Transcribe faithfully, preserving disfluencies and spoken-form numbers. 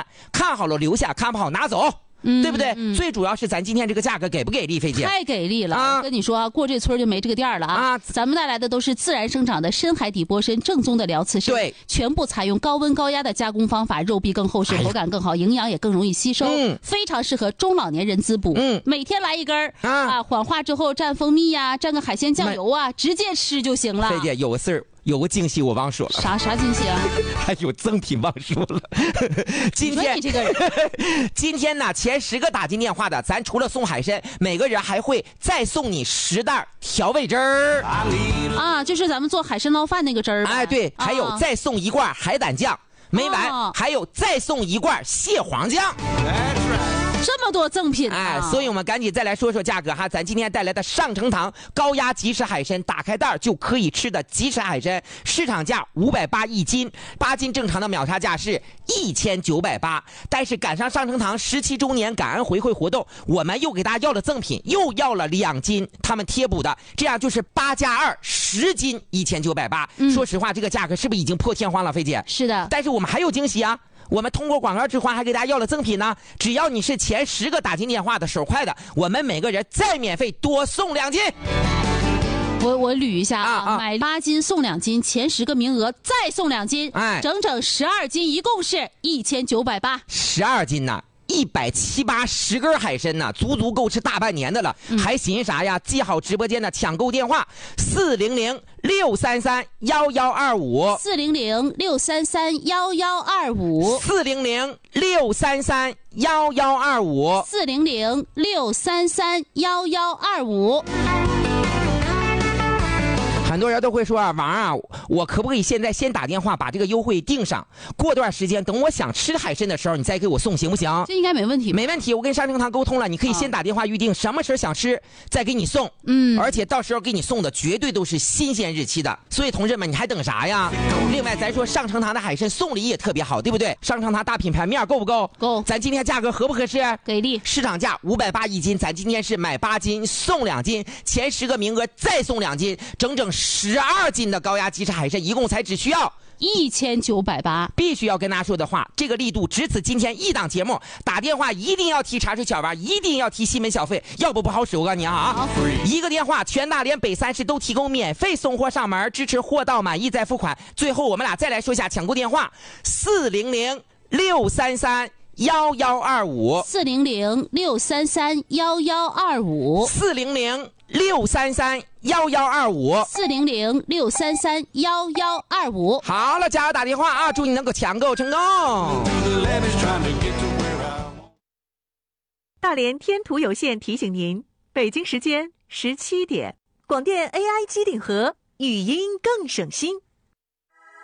看，看好了留下，看不好拿走。嗯，对不对？嗯、最主要是咱今天这个价格给不给力，菲姐？ 太给力了！ 啊、 我跟你说啊，过这村就没这个店了啊！啊咱们带来的都是自然生长的深海底波参，正宗的辽刺参， 对， 全部采用高温高压的加工方法，肉壁更厚实，口感更好，营养也更容易吸收，嗯、非常适合中老年人滋补。嗯，每天来一根儿啊, 啊，缓化之后蘸蜂蜜呀、啊，蘸个海鲜酱油啊，直接吃就行了。 菲姐有个事儿。有个惊喜我忘说了， 啥啥惊喜啊？ 还有赠品忘说了。今天你这个人， 今天呢，前十个打进电话的，咱除了送海参，每个人还会再送你十袋调味汁儿啊，就是咱们做海参捞饭那个汁儿。 哎，对，还有再送一罐海胆酱，没完，哦、还有再送一罐蟹黄酱。 这么多赠品、啊、 哎，所以我们赶紧再来说说价格哈。咱今天带来的上城堂高压即食海参，打开袋就可以吃的即食海参，市场价五百八一斤，八斤正常的秒杀价是一千九百八。但是赶上上城堂十七周年感恩回馈活动，我们又给大家要了赠品，又要了两斤他们贴补的，这样就是八加二十斤一千九百八。说实话，这个价格是不是已经破天荒了，菲姐？ 是的。 但是我们还有惊喜啊！我们通过广告之环还给大家要了赠品呢，只要你是前十个打进电话的手快的，我们每个人再免费多送两斤。 我我捋一下啊，啊啊买八斤送两斤，前十个名额再送两斤，哎，整整十二斤，一共是一千九百八。 十二斤呢？一百七八十根海参呢，足足够吃大半年的了，嗯、还寻啥呀？记好直播间的抢购电话：四零零六三三幺幺二五， 四零零六三三幺幺二五， 四零零六三三幺幺二五， 四零零六三三幺幺二五。 很多人都会说啊，王啊，我可不可以现在先打电话把这个优惠定上？过段时间等我想吃海参的时候，你再给我送，行不行？ 这应该没问题。 没问题，我跟上城堂沟通了，你可以先打电话预定，什么时候想吃再给你送。嗯，而且到时候给你送的绝对都是新鲜日期的。所以同志们，你还等啥呀？另外，咱说上城堂的海参送礼也特别好，对不对？上城堂大品牌面够不够？ 够。 咱今天价格合不合适？ 给力。 市场价五百八一斤，咱今天是买八斤送两斤，前十个名额再送两斤，整整十二斤的高压即食海参，一共才只需要一千九百八。 必须要跟大家说的话，这个力度只此今天一档节目，打电话一定要提茶水小丸，一定要提西门小费，要不不好使。我告诉你啊，一个电话全大连北三市都提供免费送货上门，支持货到满意再付款。最后我们俩再来说一下抢购电话：四零零六三三幺幺二五， 四零零六三三幺幺二五， 四零零六三三幺幺二五， 四零零六三三幺幺二五。 好了，加油打电话啊！祝你能够抢购成功。 大连天图有线提醒您，北京时间十七点，广电 A I 机顶盒，语音更省心。